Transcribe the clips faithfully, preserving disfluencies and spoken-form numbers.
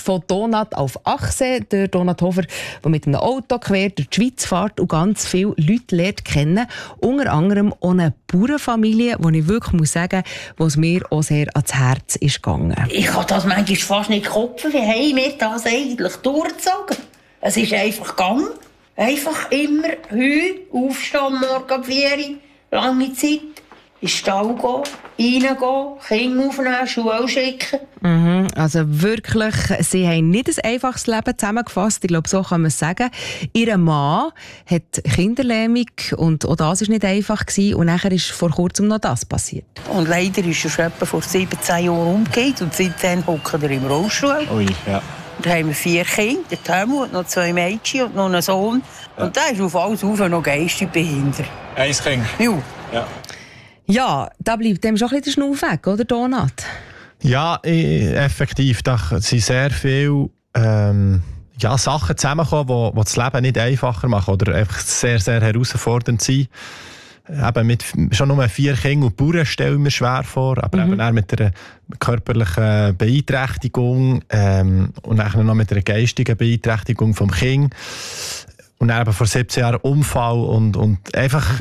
von Donat auf Achse. Der Donat Hofer, der mit einem Auto quer durch die Schweiz fährt und ganz viele Leute lernt kennen. Unter anderem auch eine Bauernfamilie, die ich wirklich muss sagen, was mir auch sehr ans Herz ist gegangen. Ich kann das manchmal fast nicht kopfen. Wie haben wir das eigentlich durchgezogen? Es ist einfach gegangen. Einfach immer Heu, aufstehen, morgen vier, lange Zeit, in den Stall gehen, reingehen, Kinder aufnehmen, Schuhe schicken. Mhm, also wirklich, sie haben nicht ein einfaches Leben zusammengefasst. Ich glaube, so kann man es sagen. Ihr Mann hat Kinderlähmung und auch das war nicht einfach gewesen. Und nachher ist vor kurzem noch das passiert. Und leider ist er schon etwa vor siebzehn Jahren umgekehrt und seitdem hockt er im Rollstuhl. Ui, ja. Da haben wir vier Kinder, den Helmut, noch zwei Mädchen und noch einen Sohn. Ja. Und der ist auf alles auf noch geistig behindert. Ein Kind? Ja. Ja. Ja, da bleibt dem schon ein bisschen der Schnuff weg, oder Donat? Ja, effektiv. Da sind sehr viele ähm, ja, Sachen zusammengekommen, die das Leben nicht einfacher machen oder einfach sehr, sehr herausfordernd sind. Eben mit schon nur vier Kindern und Bauern stelle ich mir schwer vor, aber mhm. eben auch mit einer körperlichen Beeinträchtigung ähm, und dann noch mit einer geistigen Beeinträchtigung vom Kind. Und dann eben vor siebzehn Jahren Unfall und, und einfach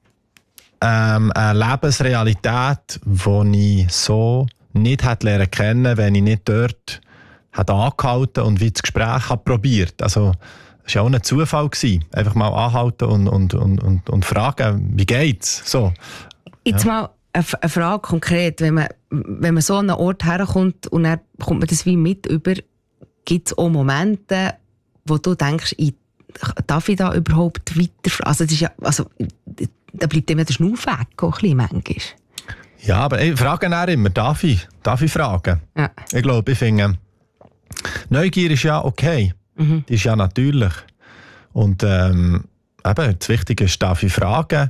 ähm, eine Lebensrealität, die ich so nicht hätte lernen können, wenn ich nicht dort hätte angehalten und wie das Gespräch habe probiert. Also, das war ja auch ein Zufall. Einfach mal anhalten und, und, und, und, und fragen, wie geht's? So. Jetzt Ja. mal eine, eine Frage konkret. Wenn man, wenn man so an einen Ort herkommt und dann kommt man das wie mit über, gibt es auch Momente, wo du denkst, ich, darf ich da überhaupt weiter? Also, das ist ja, also da bleibt immer der Schnuff weg, auch ein bisschen manchmal. Ja, aber ich frage dann immer, darf ich? Darf ich fragen? Ja. Ich glaube, ich finde, Neugier ist ja okay. Mhm. Die ist ja natürlich. Und ähm, eben, das Wichtige ist, darf ich fragen,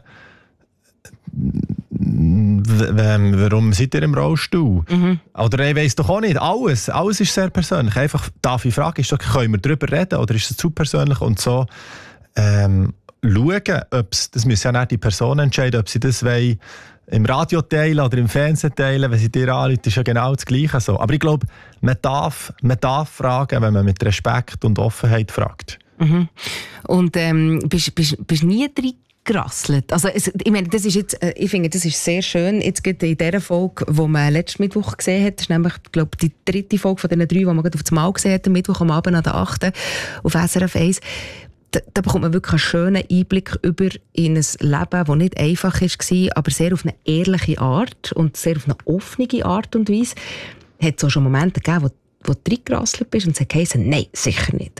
warum seid ihr im Rollstuhl? Mhm. Oder ich weiss doch auch nicht. Alles, alles ist sehr persönlich. Einfach, darf ich fragen, ist doch, können wir darüber reden oder ist es zu persönlich? Und so ähm, schauen, ob's, das müssen ja nicht die Personen entscheiden, ob sie das wollen, im Radio teilen oder im Fernsehen teilen, wenn sie dir anrufen, ist ja genau das Gleiche so. Aber ich glaube, man darf, man darf fragen, wenn man mit Respekt und Offenheit fragt. Mhm. Und ähm, bist, bist, bist nie reingerasselt? Also, es, ich meine, das ist jetzt, ich finde, das ist sehr schön. Jetzt gerade in dieser Folge, die man letzten Mittwoch gesehen hat, das ist nämlich, glaube ich, die dritte Folge von diesen drei, die man gerade auf das Mal gesehen hat, am Mittwoch am Abend an der achten auf S R F eins. Da, da bekommt man wirklich einen schönen Einblick über in ein Leben, das nicht einfach war, aber sehr auf eine ehrliche Art und sehr auf eine offene Art und Weise. Hat es auch schon Momente gegeben, wo, wo du reingerasselt bist und sagst, nein, sicher nicht?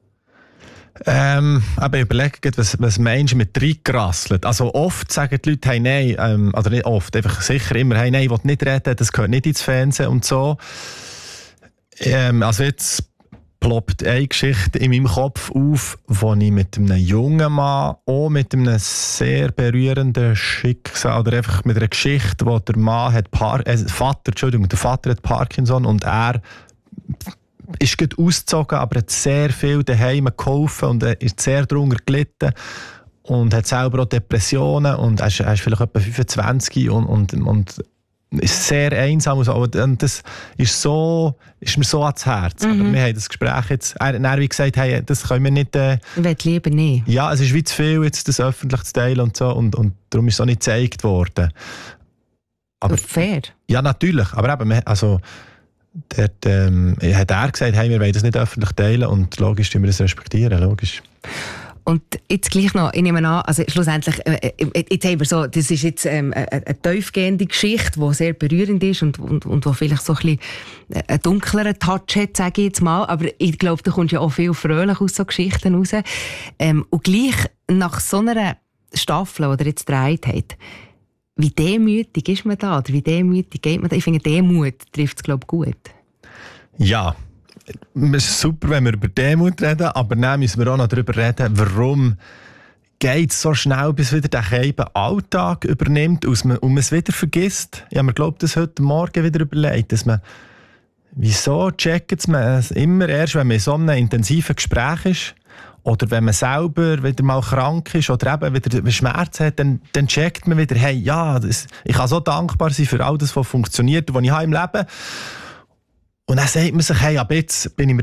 Ähm, aber ich überlege, was, was meinst du mit reingerasselt? Also oft sagen die Leute, hey, nein, ähm, oder nicht oft, einfach sicher immer, hey, nein, ich will nicht reden, das gehört nicht ins Fernsehen und so. Ähm, also jetzt ploppt eine Geschichte in meinem Kopf auf, wo ich mit einem jungen Mann, auch mit einem sehr berührenden Schicksal, oder einfach mit einer Geschichte, wo der Mann hat Par- äh, Vater, Entschuldigung, der Vater hat Parkinson und er ist gut ausgezogen, aber hat sehr viel daheim geholfen und er ist sehr darunter gelitten und hat selber auch Depressionen und er ist, er ist vielleicht etwa fünfundzwanzig und, und, und ist sehr einsam und, so. Und das ist, so, ist mir so ans Herz. Mhm. Aber wir haben das Gespräch jetzt, er hat wie gesagt, hey, das können wir nicht... Äh, ich will lieber nicht. Ja, es ist wie zu viel, jetzt das öffentlich zu teilen und so und, und darum ist es auch nicht gezeigt worden. Aber, fair. Ja, natürlich, aber eben, also... Dort ähm, hat er gesagt, hey, wir wollen das nicht öffentlich teilen und logisch tun wir das respektieren, logisch. Und jetzt gleich noch, ich nehme an, also schlussendlich, äh, jetzt haben wir so, das ist jetzt ähm, eine, eine tiefgehende Geschichte, die sehr berührend ist und, und, und wo vielleicht so ein bisschen einen dunkleren Touch hat, sage ich jetzt mal, aber ich glaube, da kommt ja auch viel fröhlich aus so Geschichten raus. Ähm, und gleich nach so einer Staffel, die ihr jetzt gedreht habt, wie demütig ist man da? Oder wie demütig geht man da? Ich finde, Demut trifft es, glaube ich, gut. Ja, es ist super, wenn wir über Demut reden, aber dann müssen wir auch noch darüber reden, warum geht es so schnell, bis wieder der Keiben Alltag übernimmt und man, und man es wieder vergisst. Ich habe mir, glaube ich, das heute Morgen wieder überlegt, dass man, wieso checkt man es immer erst, wenn man in so einem intensiven Gespräch ist, oder wenn man selber wieder mal krank ist oder eben wieder Schmerzen hat, dann, dann checkt man wieder, hey, ja, das, ich kann so dankbar sein für all das, was funktioniert, was ich habe im Leben. Und dann sagt man sich, hey, ab jetzt bin ich mir